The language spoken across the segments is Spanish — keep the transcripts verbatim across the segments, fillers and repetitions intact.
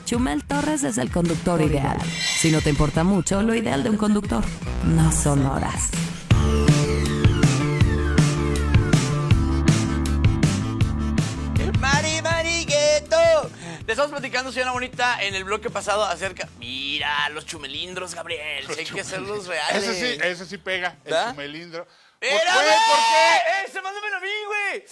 Chumel Torres es el conductor ideal. Si no te importa mucho, lo ideal de un conductor no son horas. Mari, Marigueto. Le estamos platicando, señora bonita, en el bloque pasado acerca... Mira, los chumelindros, Gabriel. Los hay chum... que hacerlos reales. Ese sí, ese sí pega, ¿verdad? El chumelindro. ¡Era, ¿Por qué? ¿Por qué? ¡Ese, mándamelo a mí, güey!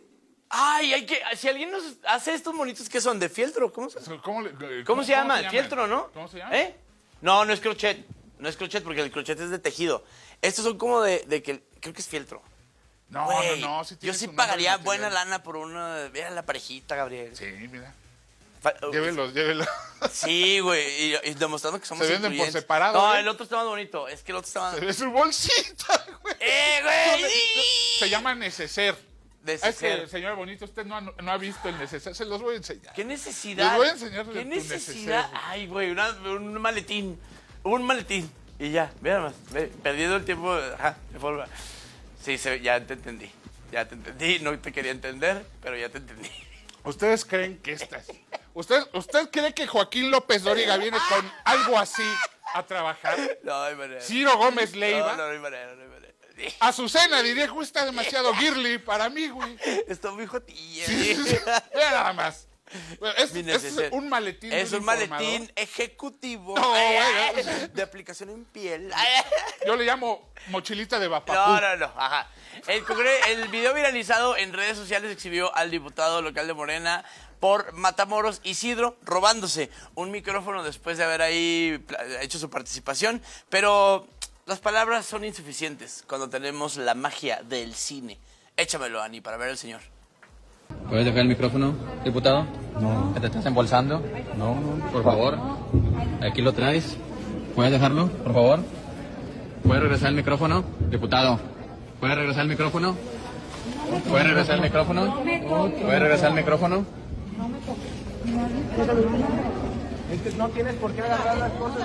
Ay, hay que... Si alguien nos hace estos monitos, ¿qué son? ¿De fieltro? ¿Cómo se, ¿Cómo, ¿Cómo, le, ¿Cómo, ¿cómo se llama? se llama? Fieltro, ¿no? ¿Cómo se llama? ¿Eh? No, no es crochet. No es crochet porque el crochet es de tejido. Estos son como de, de que... Creo que es fieltro. No, Wey, no, no. Si yo sí pagaría buena lana por una... Mira la parejita, Gabriel. Sí, mira. Fa llévelos, llévelos. Sí, güey, y, y demostrando que somos se venden por incluyentes. separado. No, ¿eh? el otro está más bonito. Es que el otro está más... Se ve su bolsita, güey. ¡Eh, güey! Se llama neceser. Neceser. Es que, señor bonito, usted no ha, no ha visto el neceser. Se los voy a enseñar. ¿Qué necesidad? Les voy a enseñar ¿Qué tu necesidad? neceser. Ay, güey, una, un maletín. Un maletín. Y ya, ve nada más. Ve, perdiendo el tiempo. Ajá, de forma. Sí, se, ya te entendí. Ya te entendí. No te quería entender, pero ya te entendí. ¿Ustedes creen que esta es? ¿Usted, ¿Usted cree que Joaquín López Dóriga viene con algo así a trabajar? No, hay manera. Ciro Gómez Leiva. No, no, no hay manera, no hay manera. Azucena diría, güey, está demasiado girly para mí, güey. Está muy jotilla. Sí, sí, sí. Mira nada más. Bueno, es, es un maletín. Es un maletín ejecutivo. No, ay, güey, ay, de aplicación en piel. Yo le llamo mochilita de vapapú. No, no, no. Ajá. El, el video viralizado en redes sociales exhibió al diputado local de Morena por Matamoros, Isidro, robándose un micrófono después de haber ahí hecho su participación. Pero las palabras son insuficientes cuando tenemos la magia del cine. Échamelo, Ani, para ver al señor. ¿Puedes dejar el micrófono, diputado? No. ¿Te estás embolsando? No, no. Por favor. Aquí lo traes. ¿Puedes dejarlo, por favor? ¿Puedes regresar el micrófono, diputado? ¿Puedes regresar el micrófono? ¿Puedes regresar el micrófono? ¿Puedes regresar el micrófono? Es que no tienes por qué agarrar las cosas.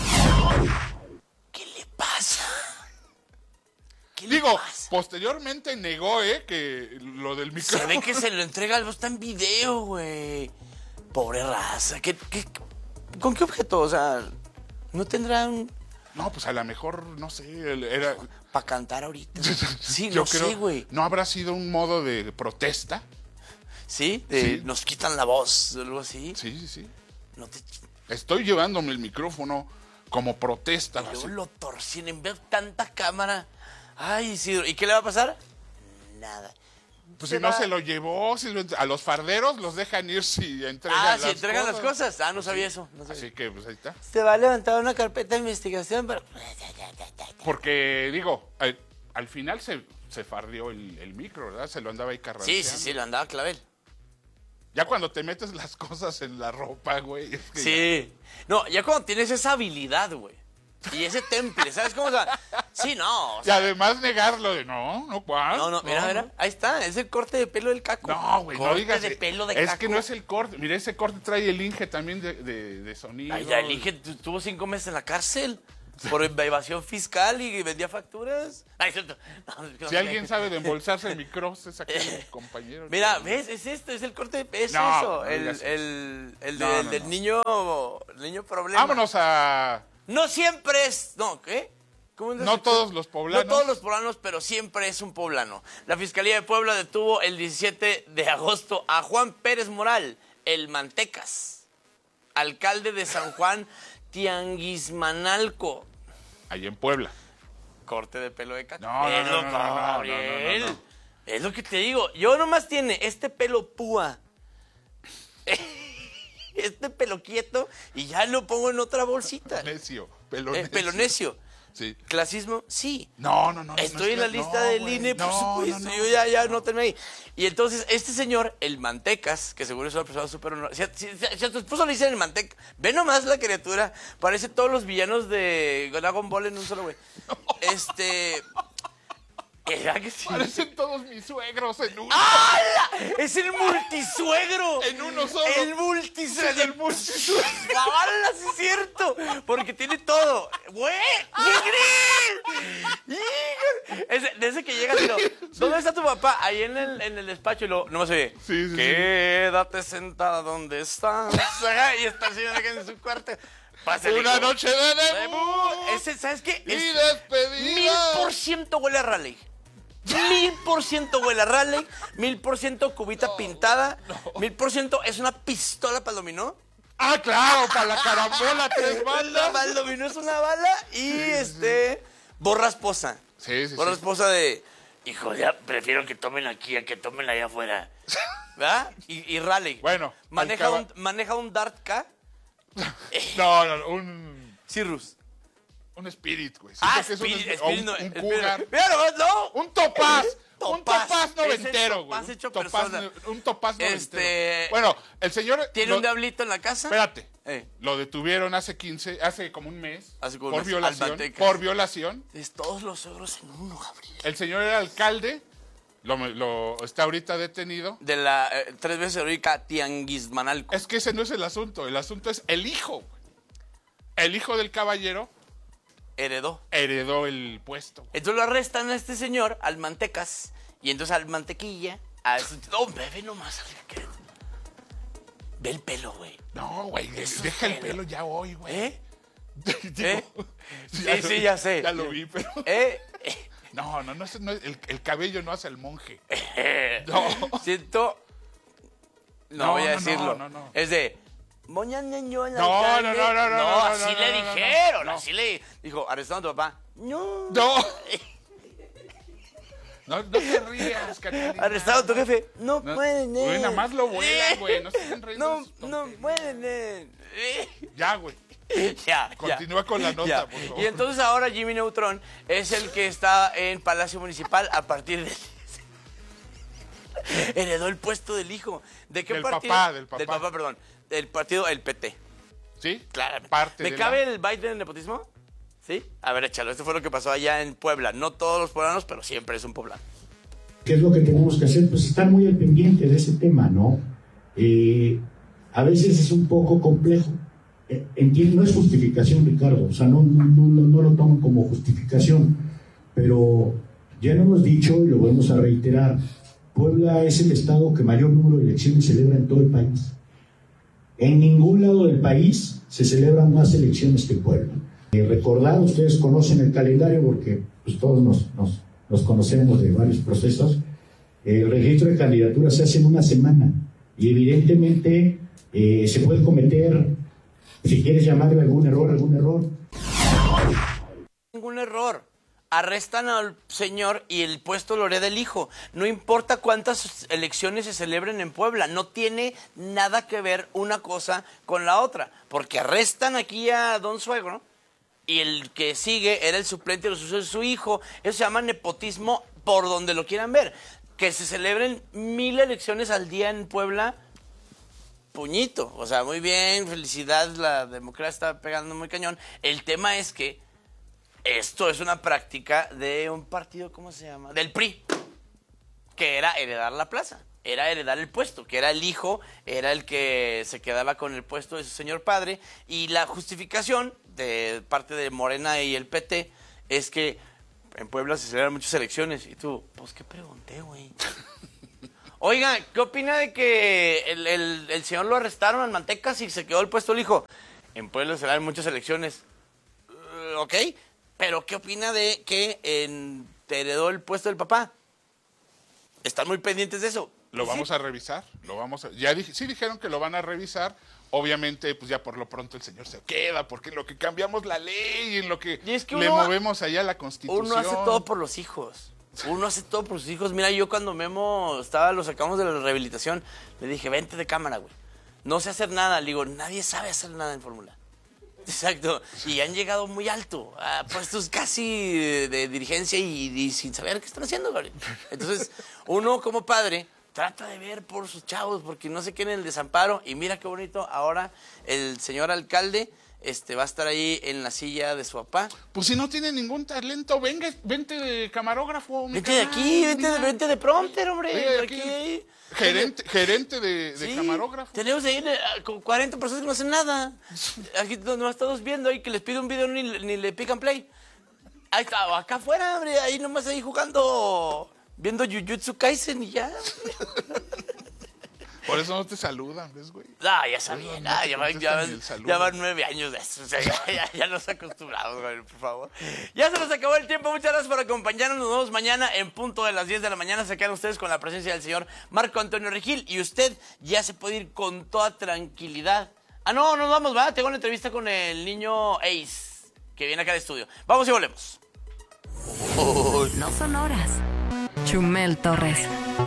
¿Qué le pasa? ¿Qué le Digo, pasa? posteriormente negó, ¿eh? Que lo del micrófono. Se ve que se lo entrega, algo está en video, güey. Pobre raza. ¿Qué, qué, ¿Con qué objeto? O sea, ¿no tendrá un...? No, pues a lo mejor, no sé, era... Para cantar ahorita. Sí, Yo no creo, sé, güey. ¿No habrá sido un modo de protesta? ¿Sí? De, Sí. Nos quitan la voz, algo así. Sí, sí, sí. No te... Estoy llevándome el micrófono como protesta. Y luego así. lo torcien en ver tanta cámara. Ay, Isidro. ¿Y qué le va a pasar? Nada. Pues Se si no va- se lo llevó, si lo ent- a los farderos los dejan ir si entregan Ah, las si entregan cosas. las cosas. Ah, no sabía eso. No sabía. Así que, pues ahí está. Se va a levantar una carpeta de investigación, pero... Porque, digo, al, al final se, se fardeó el, el micro, ¿verdad? Se lo andaba ahí carranceando. Sí, sí, sí, lo andaba clavel. Ya cuando te metes las cosas en la ropa, güey. Es que Sí. No, ya cuando tienes esa habilidad, güey. Y ese temple, ¿sabes cómo? O sea, sí, no. O Y sea, además negarlo de no, no, ¿cuál? no, no, mira, mira. Ahí está, es el corte de pelo del caco. No, güey, no Corte digas. de pelo de es caco. que no es el corte. Mira, ese corte trae el Inge también de, de, de sonido. Ay, ya, el Inge tu- tuvo cinco meses en la cárcel por evasión fiscal y vendía facturas. Ay, cierto. No, es que no Si sé. alguien sabe de embolsarse el micro, es aquel compañero. Mira, ¿ves? Es esto, es el corte de es No, eso. no El, digas eso. el, el, No, de- no, el del no. niño, el niño problema. Vámonos a... No siempre es. No, ¿qué? ¿Cómo es la No sección? todos los poblanos. No todos los poblanos, pero siempre es un poblano. La Fiscalía de Puebla detuvo el diecisiete de agosto a Juan Pérez Moral, el Mantecas, alcalde de San Juan Tianguismanalco. Ahí en Puebla. Corte de pelo de caca. No, no, Es no, lo- no, no, no, no, no, Gabriel. no, no. Es lo que te digo. Yo nomás tiene este pelo púa. Este pelo quieto y ya lo pongo en otra bolsita. Necio. Pelo Eh, necio. pelo necio. Sí. ¿Clasismo? Sí. No, no, no. no, Estoy no en la es- lista no, del güey, I N E, por no, supuesto. no, no. Yo ya, ya no terminé ahí. Y entonces, este señor, el Mantecas, que seguro es una persona súper honrada. Si, a- si- si- si a tu esposo le dicen el Manteca, ve nomás la criatura. Parece todos los villanos de Dragon Ball en un solo güey. Este. ¿Era que sí? Parecen todos mis suegros en uno. ¡Hala! ¡Es el multisuegro! En uno solo. El multisueldo. El multisueldo. La bala, sí es cierto. Porque tiene todo. Güey, ¿qué crees? Ese, de ese que llegas y lo, ¿dónde está tu papá? Ahí en el, en el despacho y lo, no se ve. Sí, sí, Quédate sentada donde estás. Y está el señor en su cuarto. Pásale, Una hijo. noche de debut. Ese, ¿sabes qué? Y Es- despedida. Mil por ciento huele a Raleigh. Mil por ciento huele a Raleigh. Mil por ciento cubita pintada. Mil por ciento es una pistola para el dominó. Ah, claro, para la carambola, tres La bandas. para el dominó es una bala. Y este. Borra esposa. Sí, sí, Borra sí. esposa de. Hijo, ya prefiero que tomen aquí a que tomen allá afuera. ¿Verdad? Y, y Raleigh. Bueno, Maneja al un, maneja un Dart K. No, no, no, un, Cirrus. un Spirit, güey. Ah, Siento que es un- Spirit, o Spirit un, no, un Spirit. Cougar. Mira nomás, no. Un Topaz. Un Topaz. Topaz Es noventero, el güey. Topaz hecho Un Topaz, persona. un Topaz noventero. Este- Bueno, el señor... ¿Tiene lo- un diablito en la casa? Espérate. Eh. Lo detuvieron hace quince, hace como un mes. Hace como un por mes, violación. Almanteca. Por violación. Es todos los suegros en uno, Gabriel. El señor era alcalde. Lo, lo está ahorita detenido. De la eh, tres veces heroica Tianguismanalco. Es que ese no es el asunto. El asunto es el hijo, güey. El hijo del caballero Heredó. heredó el puesto. Entonces lo arrestan a este señor, al Mantecas. Y entonces al Mantequilla. A su... No, bebé nomás. ¿Qué? Ve el pelo, güey. No, güey, Eso deja el es pelo ya hoy, güey. ¿Eh? Digo, ¿Eh? Sí, ya lo- sí, ya sé. Ya lo vi, pero... ¿Eh? No, no, no, es- no es- el, el cabello no hace al monje. No. Siento. No, No, voy a no, no, decirlo. no, no. Es de. Moña ñaño en la No, calle. no, no, no, no, no, así no, le no, no, no. dijeron, No. así le. Dijo, arrestando a tu papá. No. No. No, no te rías, Catalina. Arrestado a tu jefe. No, No, pueden, eh. güey, nada más lo vuelan, güey, no se estén riendo No, de sus no tonterías. pueden, eh. Ya, güey. Ya, Continúa ya. con la nota, Ya. por favor. Y entonces ahora Jimmy Neutron es el que está en Palacio Municipal a partir de... Heredó el puesto del hijo. ¿De qué Del partido? papá, del papá. Del papá, perdón. Del partido, el P T. ¿Sí? Claramente. Parte ¿Me de cabe la- el Biden en nepotismo? ¿Sí? A ver, échalo. Esto fue lo que pasó allá en Puebla. No todos los poblanos, pero siempre es un poblano. ¿Qué es lo que tenemos que hacer? Pues estar muy al pendiente de ese tema, ¿no? Eh, a veces es un poco complejo. Eh, entiendo, no es justificación, Ricardo, o sea, no, no, no, no, no lo tomo como justificación, pero ya lo hemos dicho y lo vamos a reiterar, Puebla es el estado que mayor número de elecciones celebra en todo el país. En ningún lado del país se celebran más elecciones que en Puebla. Eh, recordar, ustedes conocen el calendario porque pues, todos nos, nos, nos conocemos de varios procesos. El registro de candidaturas se hace en una semana y evidentemente eh, se puede cometer, si quieres llamarle algún error, algún error. Ningún error. Arrestan al señor y el puesto lo hereda el hijo. No importa cuántas elecciones se celebren en Puebla, no tiene nada que ver una cosa con la otra. Porque arrestan aquí a don Suegro y el que sigue era el suplente de su, su hijo. Eso se llama nepotismo por donde lo quieran ver. Que se celebren mil elecciones al día en Puebla, puñito. O sea, muy bien, felicidad, la democracia está pegando muy cañón. El tema es que esto es una práctica de un partido, ¿cómo se llama? Del P R I, que era heredar la plaza, era heredar el puesto, que era el hijo, era el que se quedaba con el puesto de su señor padre, y la justificación de parte de Morena y el P T es que en Puebla se celebran muchas elecciones, y tú, pues, ¿qué pregunté, güey? Oiga, ¿qué opina de que el, el, el señor lo arrestaron al Mantecas y se quedó el puesto el hijo? En Puebla se celebran muchas elecciones. Uh, ok, pero ¿qué opina de que en, te heredó el puesto del papá? Están muy pendientes de eso. Lo vamos a revisar, lo vamos a, ya dije, sí dijeron que lo van a revisar, obviamente pues ya por lo pronto el señor se queda, porque en lo que cambiamos la ley, en lo que, Y es que le uno- movemos allá la Constitución. Uno hace todo por los hijos. Uno hace todo por sus hijos. Mira, yo cuando Memo estaba, lo sacamos de la rehabilitación, le dije, vente de cámara, güey. No sé hacer nada. Le digo, nadie sabe hacer nada en Fórmula. Exacto. Y han llegado muy alto, a puestos casi de, de dirigencia y, y sin saber qué están haciendo, güey. Entonces, uno como padre trata de ver por sus chavos, porque no se queden en el desamparo. Y mira qué bonito, ahora el señor alcalde este, va a estar ahí en la silla de su papá. Pues si no tiene ningún talento, venga, vente de camarógrafo. mi Vente de carnal, aquí, vente de, mira. vente de prompter, hombre. Venga de Aquí, aquí. ahí. Gerente, gerente de, de Sí, camarógrafo. tenemos ahí eh, con cuarenta personas que no hacen nada. Aquí nomás todos viendo ahí que les pide un video ni, ni le pican play. Ahí está, o acá afuera, hombre, ahí nomás ahí jugando, viendo Jujutsu Kaisen y ya. Por eso no te saludan, ¿ves, güey? Ah, ya sabía, No, no ah, te ya, van, contestan ya, ni van, el saludo. ya van nueve años de eso. O sea, ya, ya, ya nos acostumbramos, güey, por favor. Ya se nos acabó el tiempo. Muchas gracias por acompañarnos. Nos vemos mañana en punto de las diez de la mañana. Se quedan ustedes con la presencia del señor Marco Antonio Regil. Y usted ya se puede ir con toda tranquilidad. Ah, no, nos vamos, ¿va? Tengo una entrevista con el niño Ace, que viene acá al estudio. Vamos y volvemos. No son horas. Chumel Torres.